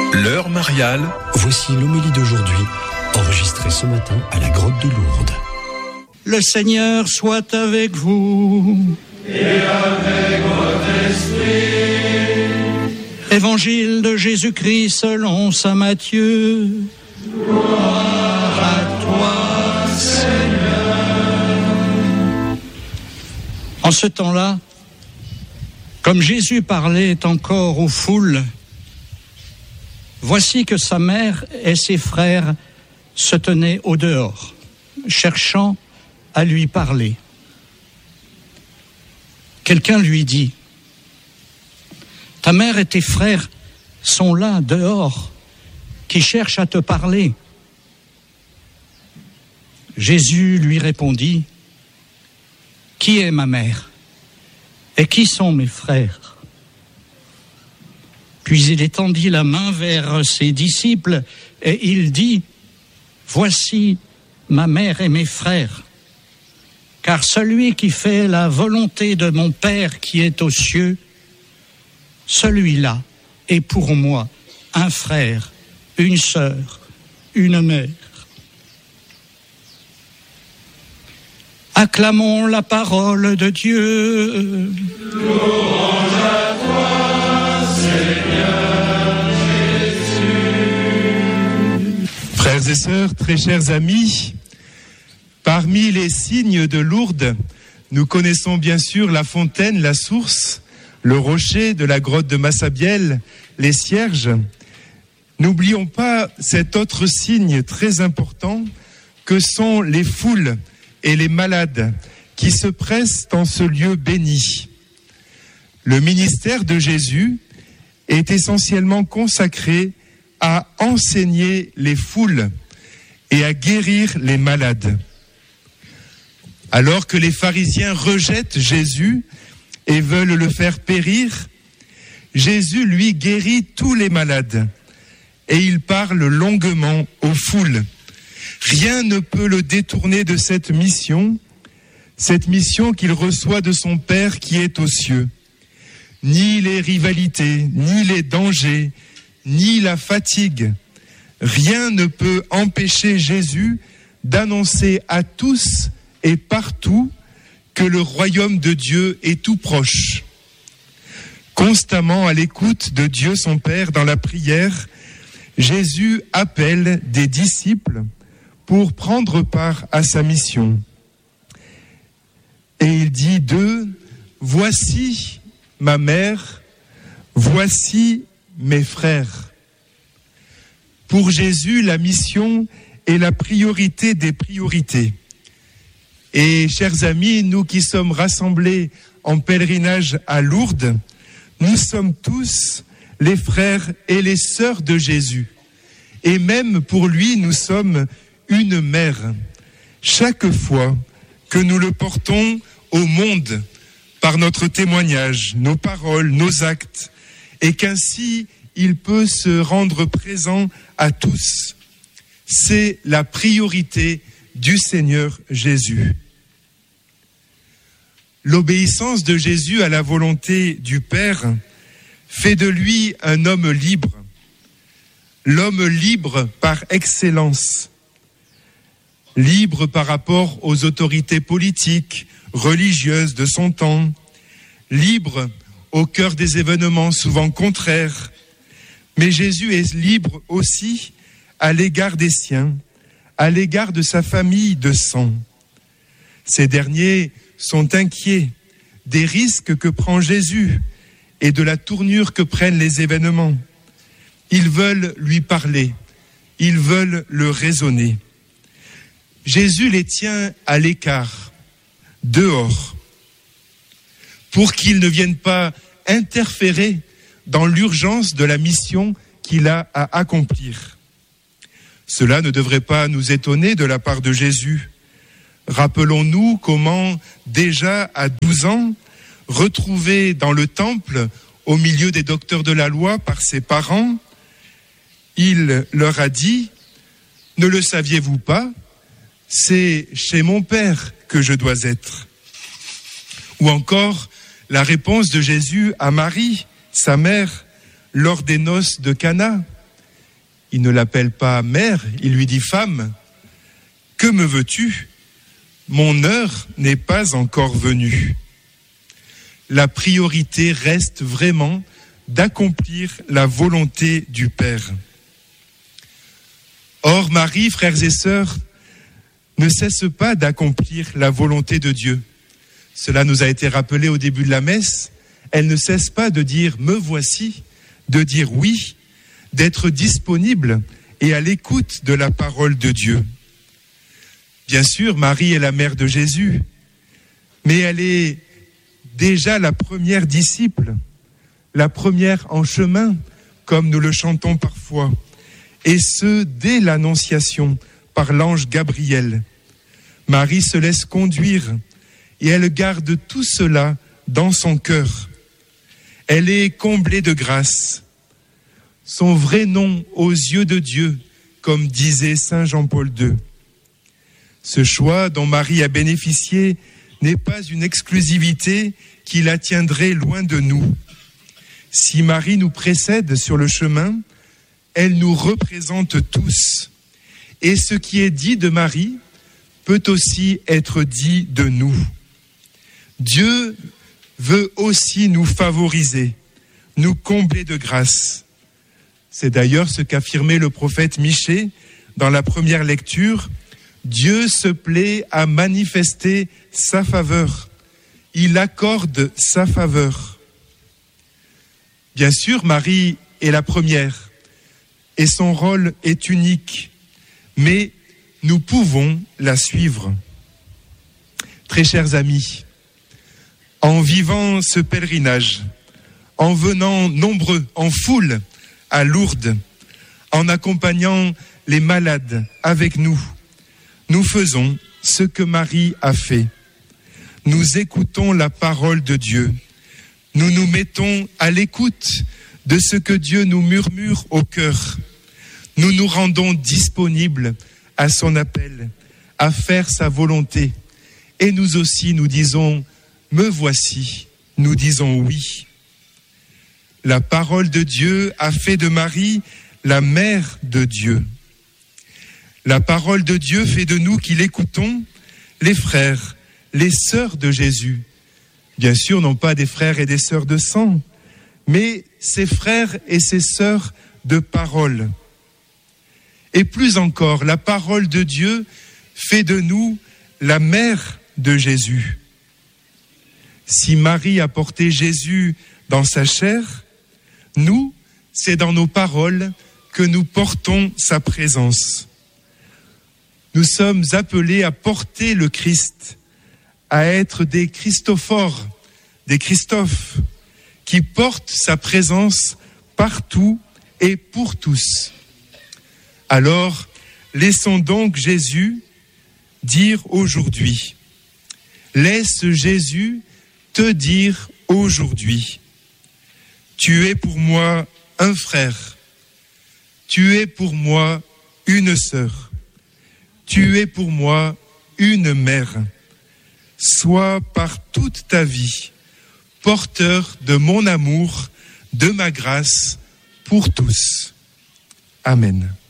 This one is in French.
L'heure mariale. Voici l'homélie d'aujourd'hui, enregistrée ce matin à la grotte de Lourdes. Le Seigneur soit avec vous. Et avec votre esprit. Évangile de Jésus-Christ selon saint Matthieu. Gloire à toi, Seigneur. En ce temps-là, comme Jésus parlait encore aux foules, voici que sa mère et ses frères se tenaient au dehors, cherchant à lui parler. Quelqu'un lui dit : « Ta mère et tes frères sont là, dehors, qui cherchent à te parler. » Jésus lui répondit : « Qui est ma mère ? Et qui sont mes frères ? » Puis il étendit la main vers ses disciples et il dit : « Voici ma mère et mes frères. Car celui qui fait la volonté de mon Père qui est aux cieux, celui-là est pour moi un frère, une sœur, une mère. » Acclamons la parole de Dieu. Louange à toi, Seigneur Jésus. Frères et sœurs, très chers amis, parmi les signes de Lourdes, nous connaissons bien sûr la fontaine, la source, le rocher de la grotte de Massabielle, les cierges. N'oublions pas cet autre signe très important que sont les foules et les malades qui se pressent en ce lieu béni. Le ministère de Jésus est essentiellement consacré à enseigner les foules et à guérir les malades. Alors que les pharisiens rejettent Jésus et veulent le faire périr, Jésus, lui, guérit tous les malades et il parle longuement aux foules. Rien ne peut le détourner de cette mission qu'il reçoit de son Père qui est aux cieux. Ni les rivalités, ni les dangers, ni la fatigue. Rien ne peut empêcher Jésus d'annoncer à tous et partout que le royaume de Dieu est tout proche. Constamment à l'écoute de Dieu son Père dans la prière, Jésus appelle des disciples pour prendre part à sa mission. Et il dit d'eux : « Voici ma mère, voici mes frères. » Pour Jésus, la mission est la priorité des priorités. Et chers amis, nous qui sommes rassemblés en pèlerinage à Lourdes, nous sommes tous les frères et les sœurs de Jésus. Et même pour lui, nous sommes une mère. Chaque fois que nous le portons au monde par notre témoignage, nos paroles, nos actes, et qu'ainsi il peut se rendre présent à tous, c'est la priorité du Seigneur Jésus. L'obéissance de Jésus à la volonté du Père fait de lui un homme libre, l'homme libre par excellence, libre par rapport aux autorités politiques, religieuses de son temps, libre au cœur des événements souvent contraires. Mais Jésus est libre aussi à l'égard des siens, à l'égard de sa famille de sang. Ces derniers sont inquiets des risques que prend Jésus et de la tournure que prennent les événements. Ils veulent lui parler, ils veulent le raisonner. Jésus les tient à l'écart, dehors, pour qu'ils ne viennent pas interférer dans l'urgence de la mission qu'il a à accomplir. Cela ne devrait pas nous étonner de la part de Jésus. Rappelons-nous comment, déjà à 12 ans, retrouvé dans le temple, au milieu des docteurs de la loi par ses parents, il leur a dit : « Ne le saviez-vous pas ? C'est chez mon Père que je dois être. » Ou encore la réponse de Jésus à Marie, sa mère, lors des noces de Cana. Il ne l'appelle pas mère, il lui dit femme. Que me veux-tu? Mon heure n'est pas encore venue. La priorité reste vraiment d'accomplir la volonté du Père. Or, Marie, frères et sœurs, ne cesse pas d'accomplir la volonté de Dieu. Cela nous a été rappelé au début de la messe. Elle ne cesse pas de dire « me voici », de dire oui, d'être disponible et à l'écoute de la parole de Dieu. Bien sûr, Marie est la mère de Jésus, mais elle est déjà la première disciple, la première en chemin, comme nous le chantons parfois, et ce, dès l'Annonciation, par l'ange Gabriel. Marie se laisse conduire et elle garde tout cela dans son cœur. Elle est comblée de grâce. Son vrai nom aux yeux de Dieu, comme disait saint Jean-Paul II. Ce choix dont Marie a bénéficié n'est pas une exclusivité qui la tiendrait loin de nous. Si Marie nous précède sur le chemin, elle nous représente tous. Et ce qui est dit de Marie peut aussi être dit de nous. Dieu veut aussi nous favoriser, nous combler de grâce. C'est d'ailleurs ce qu'affirmait le prophète Michée dans la première lecture. Dieu se plaît à manifester sa faveur. Il accorde sa faveur. Bien sûr, Marie est la première et son rôle est unique, mais nous pouvons la suivre. Très chers amis, en vivant ce pèlerinage, en venant nombreux, en foule, à Lourdes, en accompagnant les malades avec nous, nous faisons ce que Marie a fait. Nous écoutons la parole de Dieu. Nous nous mettons à l'écoute de ce que Dieu nous murmure au cœur. Nous nous rendons disponibles à son appel, à faire sa volonté. Et nous aussi, nous disons « me voici », nous disons « oui ». La parole de Dieu a fait de Marie la mère de Dieu. La parole de Dieu fait de nous qui l'écoutons les frères, les sœurs de Jésus. Bien sûr, non pas des frères et des sœurs de sang, mais ses frères et ses sœurs de parole. Et plus encore, la parole de Dieu fait de nous la mère de Jésus. Si Marie a porté Jésus dans sa chair, nous, c'est dans nos paroles que nous portons sa présence. Nous sommes appelés à porter le Christ, à être des Christophores, des Christophes, qui portent sa présence partout et pour tous. Alors, laissons donc Jésus dire aujourd'hui. Laisse Jésus te dire aujourd'hui. Tu es pour moi un frère. Tu es pour moi une sœur. Tu es pour moi une mère. Sois par toute ta vie porteur de mon amour, de ma grâce pour tous. Amen.